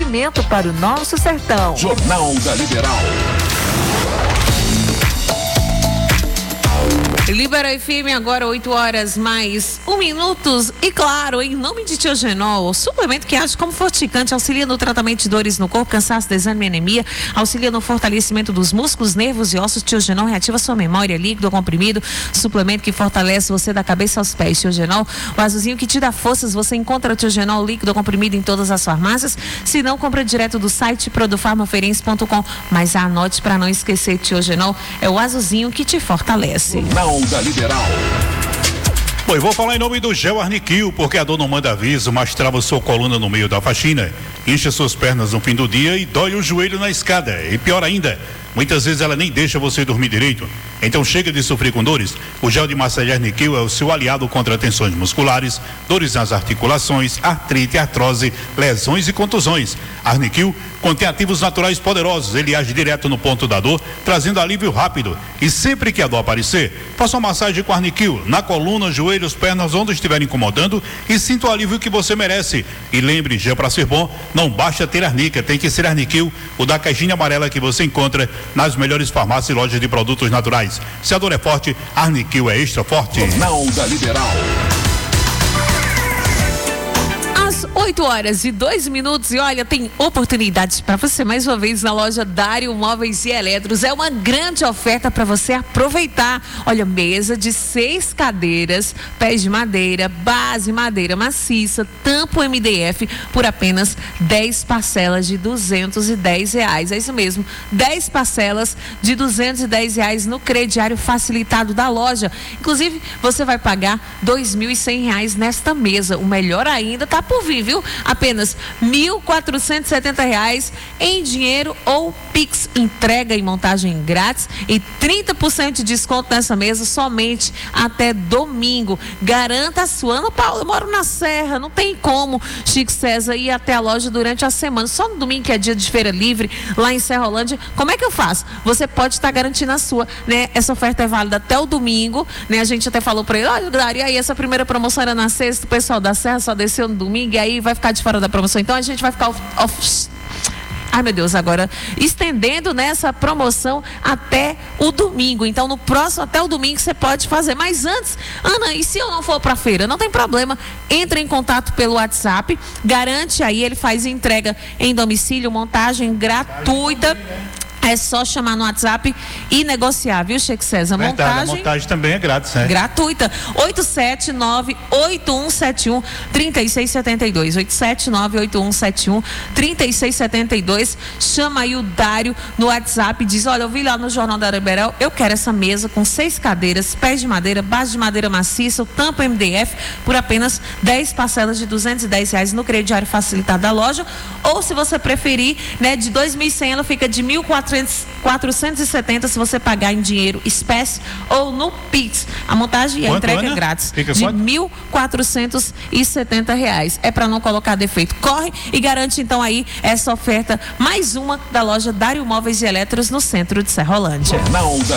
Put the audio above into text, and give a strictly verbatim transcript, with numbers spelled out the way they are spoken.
cimento para o nosso sertão. Jornal da Liberal. Liberal F M, agora oito horas mais um minutos. E claro, em nome de Tiogenol, o suplemento que age como fortificante, auxilia no tratamento de dores no corpo, cansaço, desânimo e anemia, auxilia no fortalecimento dos músculos, nervos e ossos. Tiogenol reativa sua memória, líquido ou comprimido, suplemento que fortalece você da cabeça aos pés. Tiogenol, o azulzinho que te dá forças. Você encontra Tiogenol líquido ou comprimido em todas as farmácias. Se não, compra direto do site produfarmaferense ponto com. Mas anote para não esquecer, Tiogenol é o azulzinho que te fortalece. Jornal da Liberal. Bom, eu vou falar em nome do Gel Arniquil, porque a dor não manda aviso, mas trava sua coluna no meio da faxina, incha suas pernas no fim do dia e dói o joelho na escada. E pior ainda, muitas vezes ela nem deixa você dormir direito. Então chega de sofrer com dores. O gel de massagem Arniquil é o seu aliado contra tensões musculares, dores nas articulações, artrite, artrose, lesões e contusões. Arniquil contém ativos naturais poderosos. Ele age direto no ponto da dor, trazendo alívio rápido. E sempre que a dor aparecer, faça uma massagem com Arniquil na coluna, joelhos, pernas, onde estiver incomodando, e sinta o alívio que você merece. E lembre, gel para ser bom, não basta ter Arnica, tem que ser Arniquil, o da caixinha amarela que você encontra nas melhores farmácias e lojas de produtos naturais. Se a dor é forte, Arniquil é extra forte. Jornal da Liberal. oito horas e dois minutos e olha, tem oportunidades para você mais uma vez na loja Dário Móveis e Eletros. É uma grande oferta para você aproveitar. Olha, mesa de seis cadeiras, pés de madeira, base madeira maciça, tampo M D F por apenas dez parcelas de duzentos e dez reais. É isso mesmo, dez parcelas de duzentos e dez reais no crediário facilitado da loja. Inclusive, você vai pagar dois mil e cem reais nesta mesa. O melhor ainda tá por vir, viu? Apenas mil quatrocentos e setenta reais em dinheiro ou Pix, entrega e montagem grátis e trinta por cento de desconto nessa mesa somente até domingo. Garanta a sua. Ana Paula, eu moro na Serra, não tem como, Chico César, ir até a loja durante a semana, só no domingo que é dia de feira livre, lá em Serrolândia. Como é que eu faço? Você pode estar garantindo a sua, né? Essa oferta é válida até o domingo, né? A gente até falou para ele, olha, Dário, e aí essa primeira promoção era na sexta, o pessoal da Serra só desceu no domingo e aí vai ficar de fora da promoção. Então a gente vai ficar off, off, ai meu Deus, agora estendendo nessa promoção até o domingo. Então no próximo, até o domingo você pode fazer. Mas antes, Ana, e se eu não for para feira? Não tem problema, entre em contato pelo WhatsApp, garante aí, ele faz entrega em domicílio, montagem gratuita. É só chamar no WhatsApp e negociar, viu, Chico César? Verdade, montagem, a montagem também é grátis, né? Gratuita. oito sete nove, oito um sete um, três seis sete dois. oito sete nove, oito um sete um, três seis sete dois. Chama aí o Dário no WhatsApp e diz, olha, eu vi lá no Jornal da Liberal, eu quero essa mesa com seis cadeiras, pés de madeira, base de madeira maciça, o tampo M D F por apenas dez parcelas de duzentos e dez reais no crediário facilitado da loja. Ou se você preferir, né, de dois mil e cem ela fica de mil quatrocentos e setenta se você pagar em dinheiro espécie ou no Pix. A montagem e a Quanto, entrega Ana? é grátis. Fica de quanto? mil quatrocentos e setenta reais. É para não colocar defeito. Corre e garante então aí essa oferta, mais uma da loja Dário Móveis e Eletros no centro de Serrolândia. Jornal da